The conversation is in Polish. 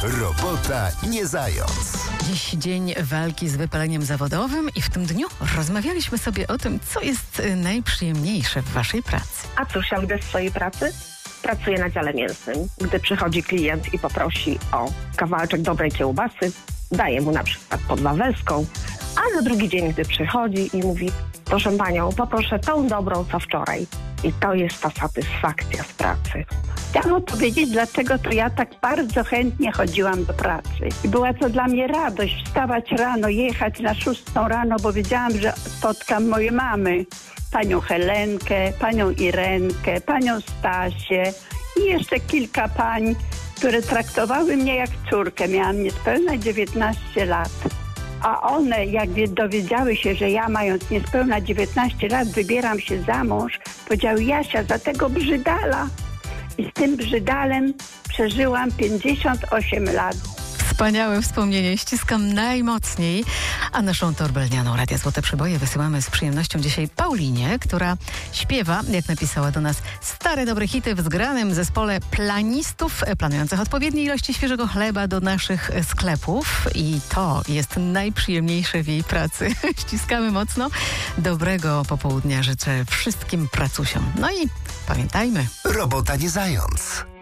Robota nie zając. Dziś dzień walki z wypaleniem zawodowym i w tym dniu rozmawialiśmy sobie o tym, co jest najprzyjemniejsze w waszej pracy. A cóż, ja lubię swojej pracy? Pracuję na dziale mięsnym. Gdy przychodzi klient i poprosi o kawałeczek dobrej kiełbasy, daję mu na przykład pod wawelską, a na drugi dzień, gdy przychodzi i mówi: proszę panią, poproszę tą dobrą, co wczoraj. I to jest ta satysfakcja z pracy. Chciałam opowiedzieć, dlaczego to ja tak bardzo chętnie chodziłam do pracy. I była to dla mnie radość wstawać rano, jechać na 6 rano, bo wiedziałam, że spotkam moje mamy. Panią Helenkę, panią Irenkę, panią Stasię i jeszcze kilka pań, które traktowały mnie jak córkę. Miałam niespełna 19 lat. A one, jak dowiedziały się, że ja, mając niespełna 19 lat, wybieram się za mąż, powiedziały: Jasia, za tego Brzydala. I z tym Brzydalem przeżyłam 58 lat. Wspaniałe wspomnienie, ściskam najmocniej. A naszą torbelnianą Radia Złote Przeboje wysyłamy z przyjemnością dzisiaj Paulinie, która śpiewa, jak napisała do nas, stare dobre hity w zgranym zespole planistów planujących odpowiednie ilości świeżego chleba do naszych sklepów. I to jest najprzyjemniejsze w jej pracy. Ściskamy mocno. Dobrego popołudnia życzę wszystkim pracusiom. No i pamiętajmy. Robota nie zając.